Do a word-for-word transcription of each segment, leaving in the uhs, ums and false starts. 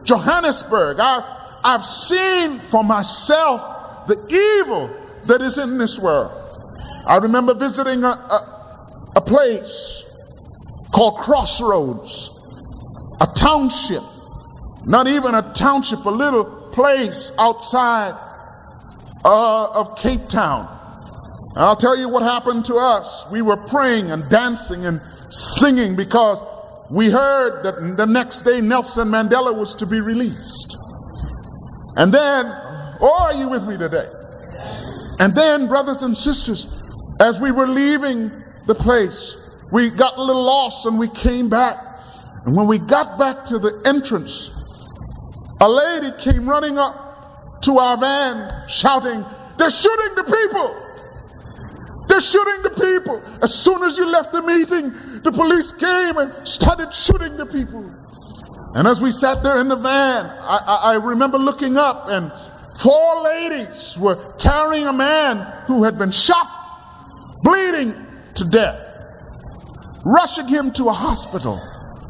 Johannesburg. I, I've seen for myself the evil that is in this world. I remember visiting a, a, a place called Crossroads, a township, not even a township, a little place outside uh, of Cape Town. I'll tell you what happened to us. We were praying and dancing and singing because we heard that the next day Nelson Mandela was to be released. And then, oh, are you with me today? And then, brothers and sisters, as we were leaving the place, we got a little lost and we came back. And when we got back to the entrance, a lady came running up to our van shouting, "They're shooting the people! They're shooting the people!" As soon as you left the meeting, the police came and started shooting the people. And as we sat there in the van, I, I, I remember looking up, and four ladies were carrying a man who had been shot, bleeding to death, rushing him to a hospital.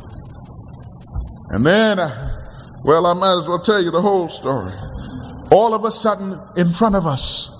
And then, uh, well, I might as well tell you the whole story. All of a sudden, in front of us,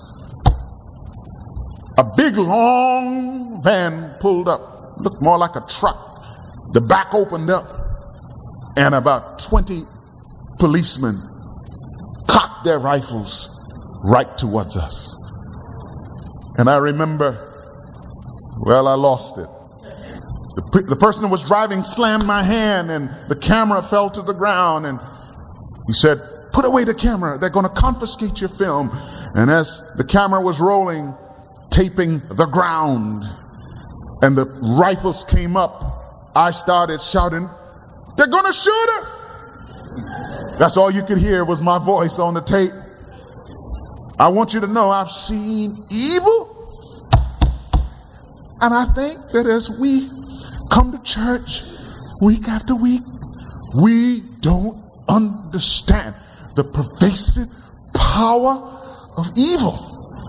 a big, long van pulled up. Looked more like a truck. The back opened up, and about twenty policemen cocked their rifles right towards us. And I remember, well, I lost it. The, the person who was driving slammed my hand, and the camera fell to the ground, and he said, "Put away the camera. They're going to confiscate your film." And as the camera was rolling, taping the ground, and the rifles came up, I started shouting, "They're going to shoot us!" That's all you could hear was my voice on the tape. I want you to know I've seen evil, and I think that as we come to church week after week, we don't understand the pervasive power of evil.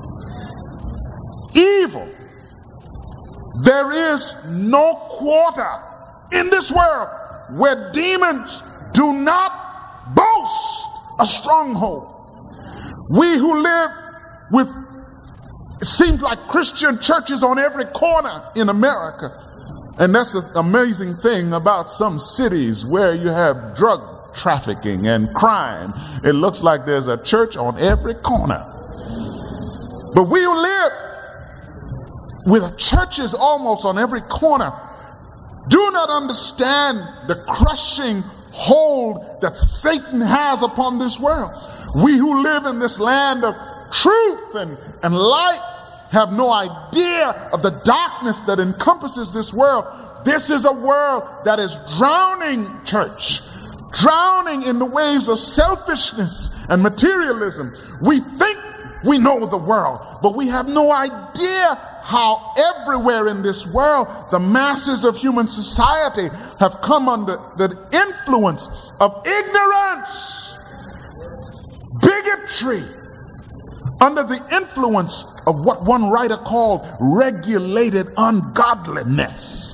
Evil. There is no quarter in this world where demons do not boast a stronghold. We who live with, it seems like Christian churches on every corner in America. And that's an amazing thing about some cities where you have drug trafficking and crime. It looks like there's a church on every corner. But we who live with churches almost on every corner do not understand the crushing hold that Satan has upon this world. We who live in this land of truth and, and light have no idea of the darkness that encompasses this world. This is a world that is drowning, church, drowning in the waves of selfishness and materialism. We think we know the world, but we have no idea how everywhere in this world the masses of human society have come under the influence of ignorance, bigotry, under the influence of what one writer called regulated ungodliness,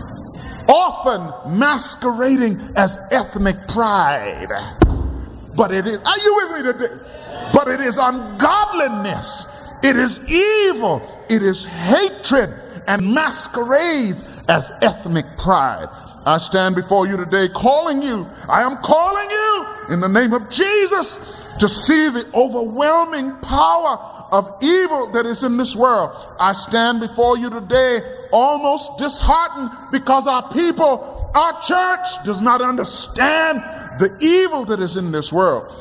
often masquerading as ethnic pride. But it is, are you with me today? But it is ungodliness. It is evil. It is hatred and masquerades as ethnic pride. I stand before you today calling you. I am calling you in the name of Jesus to see the overwhelming power of evil that is in this world. I stand before you today almost disheartened because our people, our church does not understand the evil that is in this world.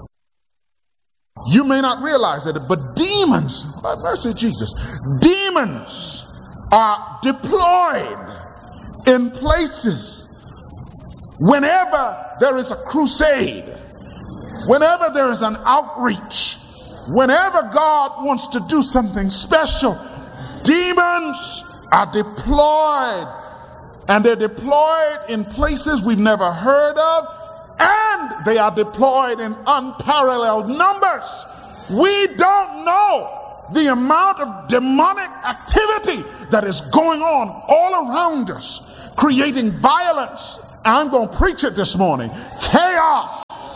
You may not realize it, but demons, by mercy of Jesus, demons are deployed in places whenever there is a crusade, whenever there is an outreach, whenever God wants to do something special. Demons are deployed, and they're deployed in places we've never heard of, and they are deployed in unparalleled numbers. We don't know the amount of demonic activity that is going on all around us, creating violence. I'm going to preach it this morning. Chaos,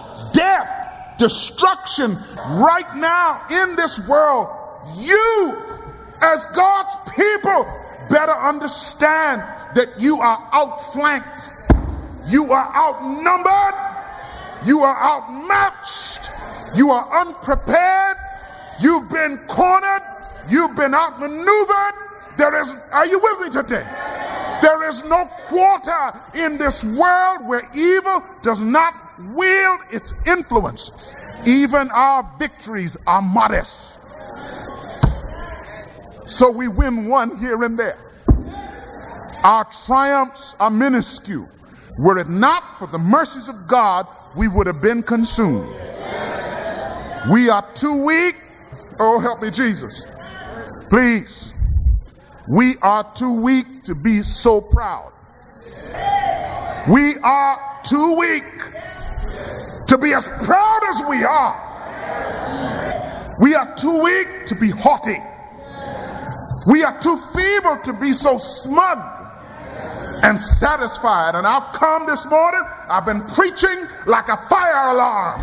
destruction right now in this world, you as God's people better understand that you are outflanked, you are outnumbered, you are outmatched, you are unprepared, you've been cornered, you've been outmaneuvered. There is, are you with me today? There is no quarter in this world where evil does not wield its influence. Even our victories are modest. So we win one here and there. Our triumphs are minuscule. Were it not for the mercies of God, we would have been consumed. We are too weak. Oh, help me, Jesus. Please. We are too weak to be so proud. We are too weak to be as proud as we are. We are too weak to be haughty. We are too feeble to be so smug and satisfied. And I've come this morning, I've been preaching like a fire alarm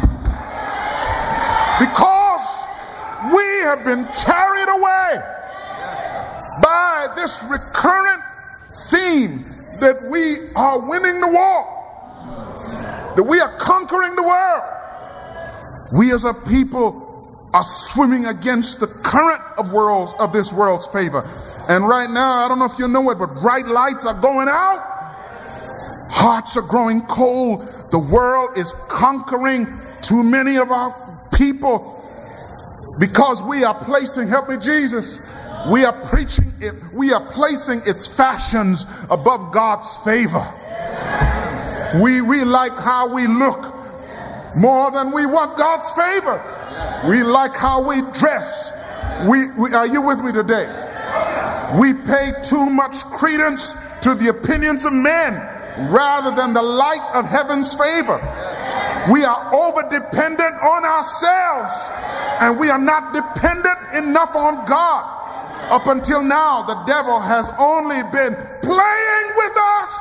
because we have been carried away by this recurrent theme that we are winning the war, that we are conquering the world. We as a people are swimming against the current of worlds of this world's favor. And right now, I don't know if you know it, but bright lights are going out. Hearts are growing cold. The world is conquering too many of our people because we are placing, help me Jesus, we are preaching it, we are placing its fashions above God's favor. We, we like how we look more than we want God's favor. We like how we dress. We, we, are you with me today? We pay too much credence to the opinions of men rather than the light of heaven's favor. We are over dependent on ourselves and we are not dependent enough on God. Up until now, the devil has only been playing with us.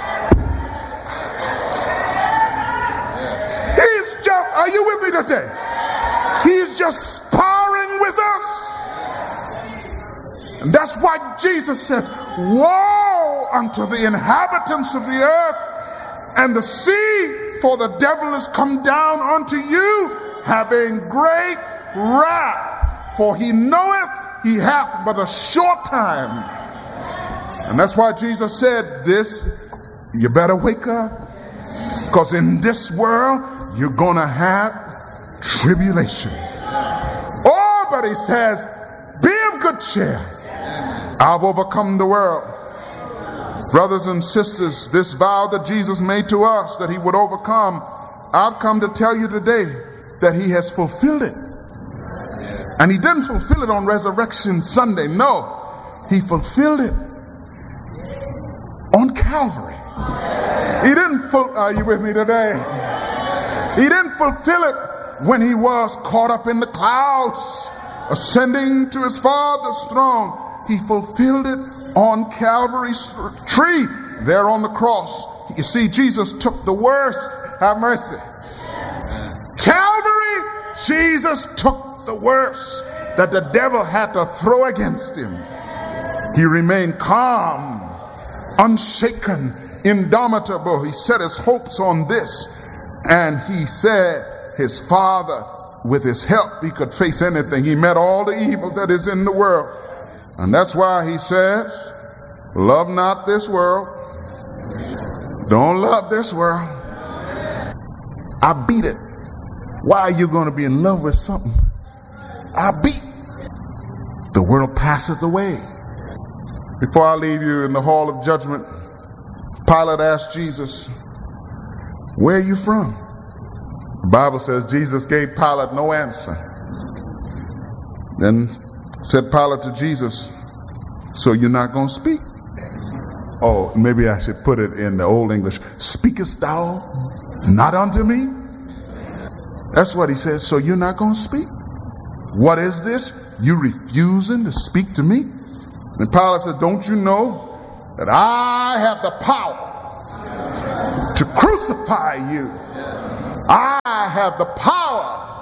He's just, are you with me today? He's just sparring with us. And that's why Jesus says, woe unto the inhabitants of the earth and the sea, for the devil is come down unto you, having great wrath, for he knoweth he hath but a short time. And that's why Jesus said this, you better wake up, because in this world you're gonna have tribulation. Oh, but he says, be of good cheer. I've overcome the world. Brothers and sisters, this vow that Jesus made to us that he would overcome, I've come to tell you today that he has fulfilled it. And he didn't fulfill it on Resurrection Sunday. No, he fulfilled it on Calvary. He didn't, fu- are you with me today? He didn't fulfill it when he was caught up in the clouds, ascending to his Father's throne. He fulfilled it on Calvary's tree, there on the cross. You see, Jesus took the worst. Have mercy. Calvary, Jesus took the worst that the devil had to throw against him. He remained calm, unshaken, indomitable. He set his hopes on this, and he said his Father, with his help, he could face anything. He met all the evil that is in the world. And that's why he says, love not this world. Don't love this world. I beat it. Why are you going to be in love with something I beat? The world passeth away. Before I leave you in the hall of judgment, Pilate asked Jesus, where are you from? The Bible says Jesus gave Pilate no answer. Then said Pilate to Jesus, so you're not going to speak? Oh, maybe I should put it in the Old English. Speakest thou not unto me? That's what he said. So you're not going to speak? What is this? You refusing to speak to me? And Pilate said, don't you know that I have the power to crucify you? I have the power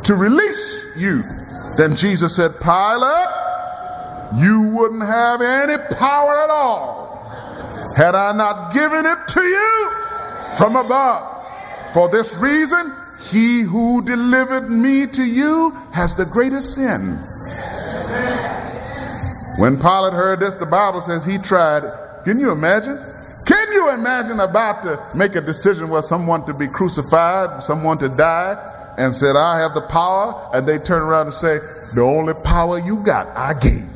to release you. Then Jesus said, Pilate, you wouldn't have any power at all had I not given it to you from above. For this reason, he who delivered me to you has the greatest sin. When Pilate heard this, the Bible says he tried. Can you imagine? Can you imagine about to make a decision where someone to be crucified, someone to die, and said, I have the power, and they turn around and say, the only power you got, I gave you.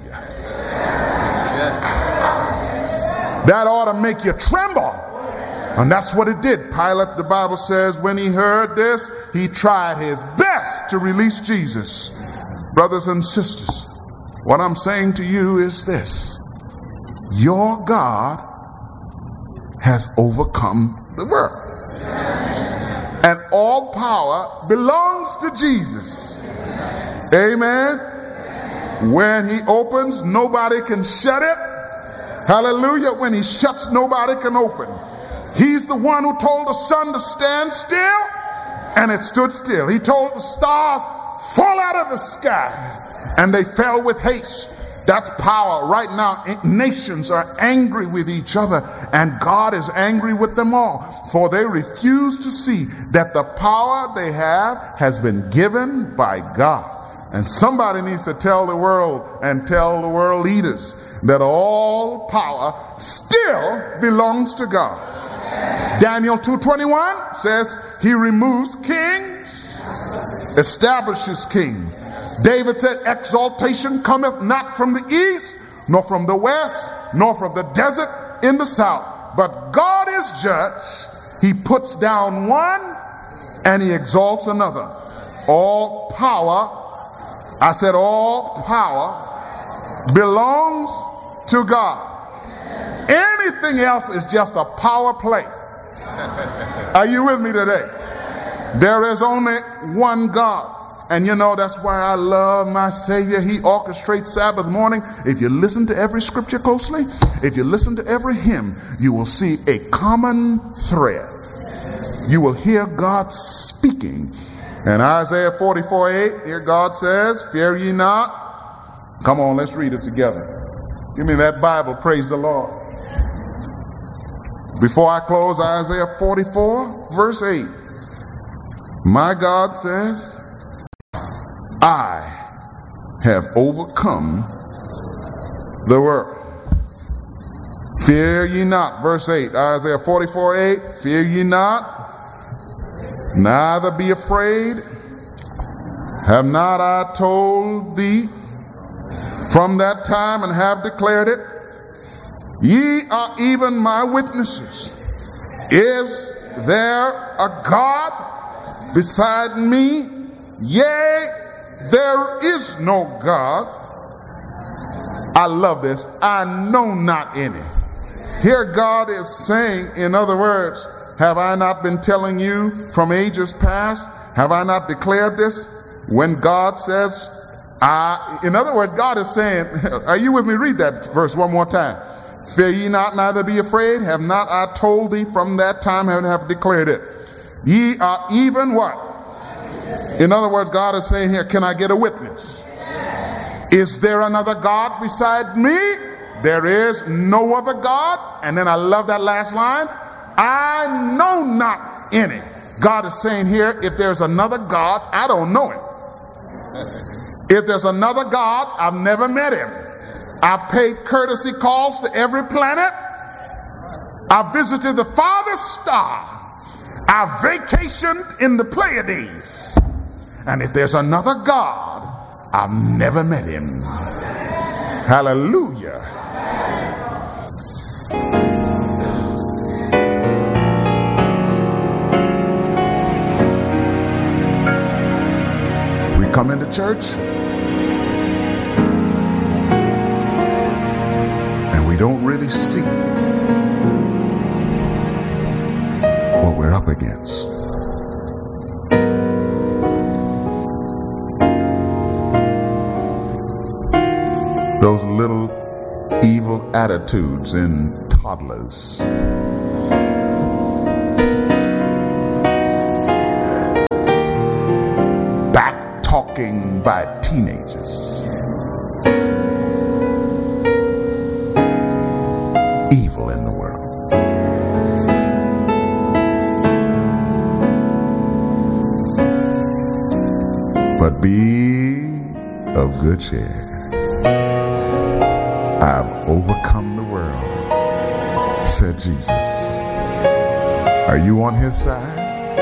That ought to make you tremble. And that's what it did. Pilate, the Bible says, when he heard this, he tried his best to release Jesus. Brothers and sisters, what I'm saying to you is this. Your God has overcome the world. And all power belongs to Jesus. Amen. When he opens, nobody can shut it. Hallelujah. When he shuts, nobody can open. He's the one who told the sun to stand still, and it stood still. He told the stars, fall out of the sky, and they fell with haste. That's power. Right now, nations are angry with each other, and God is angry with them all, for they refuse to see that the power they have has been given by God. And somebody needs to tell the world and tell the world leaders that all power still belongs to God. Daniel two twenty-one says he removes kings, establishes kings. David said, exaltation cometh not from the east, nor from the west, nor from the desert in the south. But God is judge. He puts down one and he exalts another. All power, I said all power belongs to God. Anything else is just a power play. Are you with me today? There is only one God. And you know, that's why I love my Savior. He orchestrates Sabbath morning. If you listen to every scripture closely, if you listen to every hymn, you will see a common thread. You will hear God speaking. And Isaiah forty-four eight, here God says, fear ye not. Come on, let's read it together. Give me that Bible, praise the Lord. Before I close, Isaiah forty-four, verse eight. My God says, I have overcome the world. Fear ye not. Verse eight, Isaiah forty-four eight. Fear ye not, neither be afraid. Have not I told thee from that time and have declared it? Ye are even my witnesses. Is there a God beside me? Yea, there is no God. I love this. I know not any. Here God is saying, in other words, have I not been telling you from ages past? Have I not declared this? When God says, I, in other words, God is saying, are you with me? Read that verse one more time. Fear ye not, neither be afraid. Have not I told thee from that time and have declared it? Ye are even what? In other words, God is saying here, can I get a witness? Is there another God beside me? There is no other God. And then I love that last line. I know not any. God is saying here, if there's another God, I don't know him. If there's another God, I've never met him. I paid courtesy calls to every planet. I visited the farthest star. I vacationed in the Pleiades. And if there's another God, I've never met him. Hallelujah. We come into church and we don't really see what we're up against. Those little evil attitudes in toddlers. Back talking by teenagers. Evil in the world. But be of good cheer. I've overcome the world, said Jesus. Are you on his side?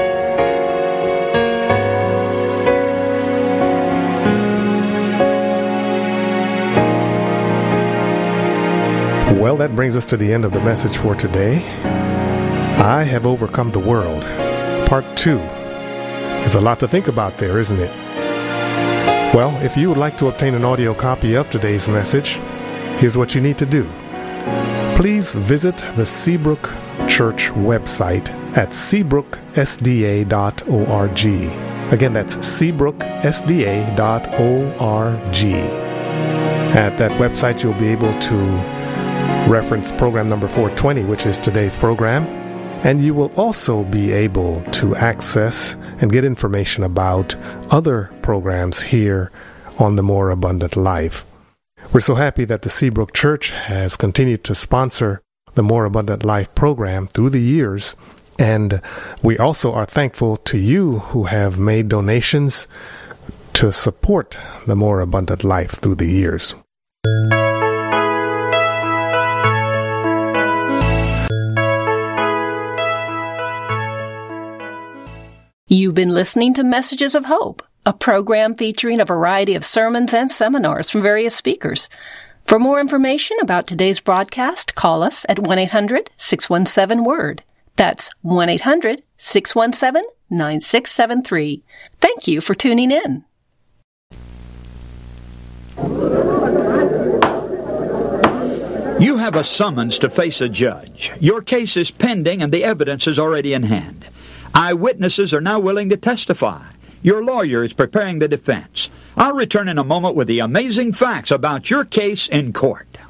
Well, that brings us to the end of the message for today. I have overcome the world. Part two. There's a lot to think about there, isn't it? Well, if you would like to obtain an audio copy of today's message, here's what you need to do. Please visit the Seabrook Church website at seabrook s d a dot org. Again, that's seabrook s d a dot org. At that website, you'll be able to reference program number four twenty, which is today's program, and you will also be able to access and get information about other programs here on The More Abundant Life. We're so happy that the Seabrook Church has continued to sponsor the More Abundant Life program through the years, and we also are thankful to you who have made donations to support the More Abundant Life through the years. You've been listening to Messages of Hope, a program featuring a variety of sermons and seminars from various speakers. For more information about today's broadcast, call us at one eight hundred six one seven word. That's one eight hundred six one seven nine six seven three. Thank you for tuning in. You have a summons to face a judge. Your case is pending and the evidence is already in hand. Eyewitnesses are now willing to testify. Your lawyer is preparing the defense. I'll return in a moment with the amazing facts about your case in court.